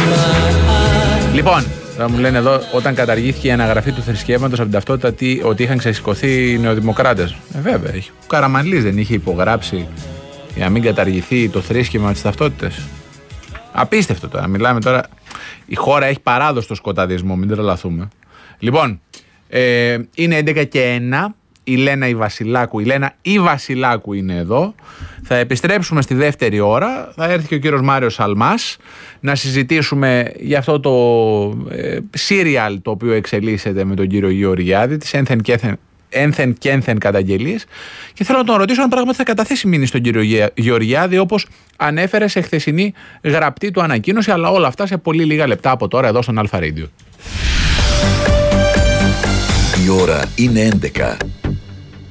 Λοιπόν, θα μου λένε εδώ, όταν καταργήθηκε η αναγραφή του θρησκεύματος από την ταυτότητα, ότι είχαν ξεσηκωθεί οι νεοδημοκράτες. Βέβαια, ο Καραμανλής δεν είχε υπογράψει για να μην καταργηθεί το θρήσκευμα της ταυτότητας. Απίστευτο τώρα. Μιλάμε τώρα. Η χώρα έχει παράδοση στο σκοταδισμό, μην τρελαθούμε. Λοιπόν, είναι 11:01. Η Λένα η Βασιλάκου είναι εδώ. Θα επιστρέψουμε στη δεύτερη ώρα. Θα έρθει και ο κύριος Μάριος Σαλμάς να συζητήσουμε για αυτό το σύριαλ το οποίο εξελίσσεται με τον κύριο Γεωργιάδη, τις ένθεν και ένθεν καταγγελίες. Και θέλω να τον ρωτήσω αν πράγματι θα καταθέσει μήνυση στον κύριο Γεωργιάδη, όπως ανέφερε σε χθεσινή γραπτή του ανακοίνωση, αλλά όλα αυτά σε πολύ λίγα λεπτά από τώρα εδώ στον Αλφα Radio. Η ώρα είναι 11.